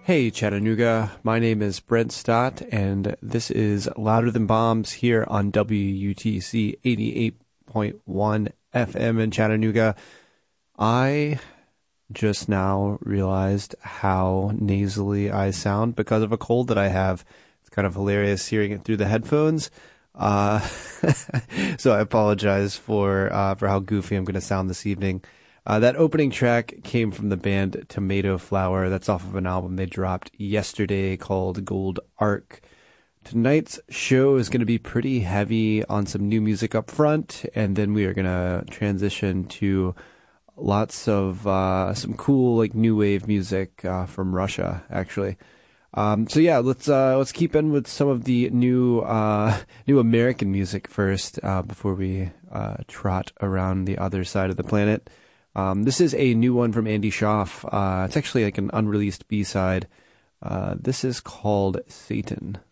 Hey Chattanooga, my name is Brent Stott, and this is Louder Than Bombs here on WUTC 88.1 FM in Chattanooga. I just now realized how nasally I sound because of a cold that I have. It's kind of hilarious hearing it through the headphones. So I apologize for how goofy I'm going to sound this evening. That opening track came from the band Tomato Flower. That's off of an album they dropped yesterday called Gold Arc. Tonight's show is going to be pretty heavy on some new music up front, and then we are going to transition to lots of some cool like new wave music from Russia, actually. So yeah, let's keep in with some of the new American music first before we trot around the other side of the planet. This is a new one from Andy Schaaf. It's actually like an unreleased B-side. This is called Satan.